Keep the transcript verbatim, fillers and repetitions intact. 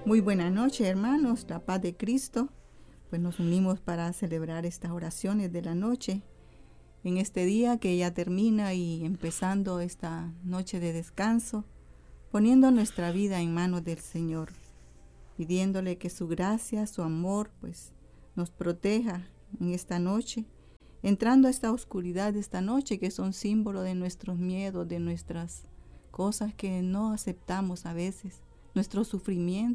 Muy buena noche, hermanos, la paz de Cristo. Pues nos unimos para celebrar estas oraciones de la noche, en este día que ya termina y empezando esta noche de descanso, poniendo nuestra vida en manos del Señor, pidiéndole que su gracia, su amor, pues nos proteja en esta noche, entrando a esta oscuridad de esta noche que son símbolo de nuestros miedos, de nuestras cosas que no aceptamos a veces, nuestro sufrimiento.